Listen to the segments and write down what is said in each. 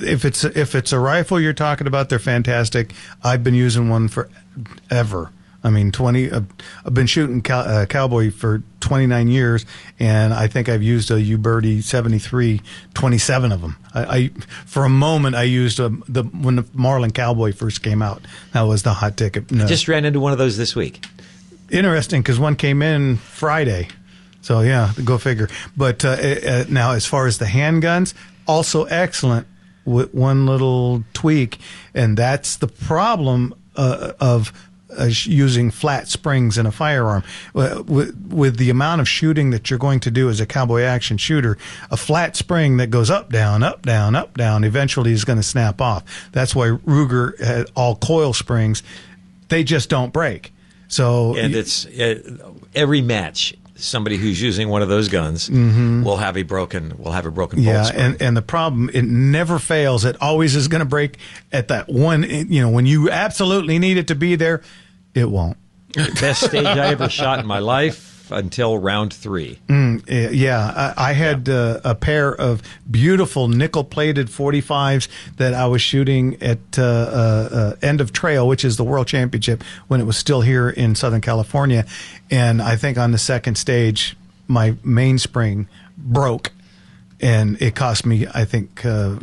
if it's a rifle you're talking about, they're fantastic. I've been using one forever. I mean, I've been shooting cowboy for 29 years, and I think I've used a Uberti 73, 27 of them. For a moment, I used when the Marlin Cowboy first came out. That was the hot ticket. No. Just ran into one of those this week. Interesting, because one came in Friday. So, yeah, go figure. But now, as far as the handguns, also excellent with one little tweak, and that's the problem of using flat springs in a firearm. With the amount of shooting that you're going to do as a cowboy action shooter, a flat spring that goes up, down, up, down, up, down, eventually is going to snap off. That's why Ruger had all coil springs. They just don't break. So, and it's every match. Somebody who's using one of those guns will have a broken bolt spring. and the problem, it never fails. It always is going to break at that one. When you absolutely need it to be there, it won't. Best stage I ever shot in my life until round 3. I had a pair of beautiful nickel-plated 45s that I was shooting at End of Trail, which is the World Championship, when it was still here in Southern California. And I think on the second stage, my mainspring broke, and it cost me, I think,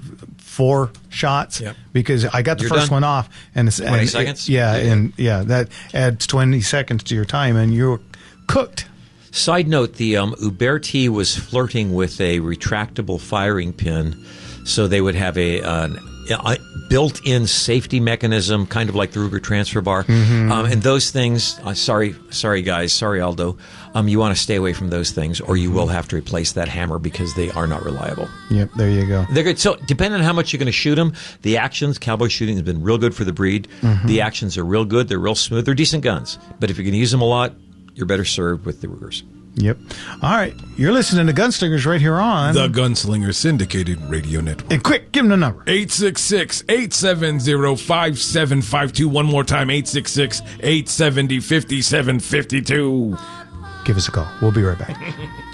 4 shots. Yep. Because I got the You're first done. one off, and 20 seconds. That adds 20 seconds to your time, and you're cooked. Side note, the Uberti was flirting with a retractable firing pin, so they would have a built-in safety mechanism, kind of like the Ruger transfer bar. And those things, sorry guys, sorry Aldo, you want to stay away from those things, or you will have to replace that hammer because they are not reliable. Yep, there you go. They're good. So depending on how much you're going to shoot them, the actions, cowboy shooting has been real good for the breed. The actions are real good. They're real smooth. They're decent guns. But if you're going to use them a lot, you're better served with the Rugers. Yep. All right. You're listening to Gunslingers right here on the Gunslinger Syndicated Radio Network. And quick, give them the number. 866-870-5752. One more time, 866-870-5752. Give us a call. We'll be right back.